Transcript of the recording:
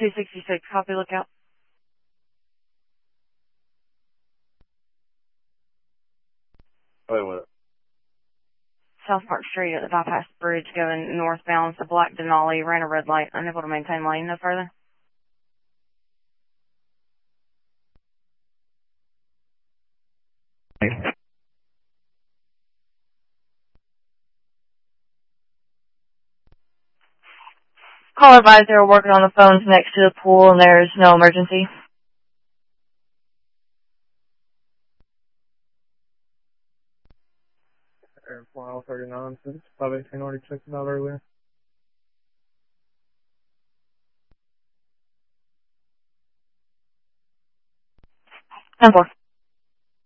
266, copy, lookout. Wait, what? South Park Street at the bypass bridge going northbound. The black Denali ran a red light, unable to maintain lane no further. Call advised they were working on the phones next to the pool and there's no emergency. Air Mile 39, since 518 already checked it out earlier. 10-4.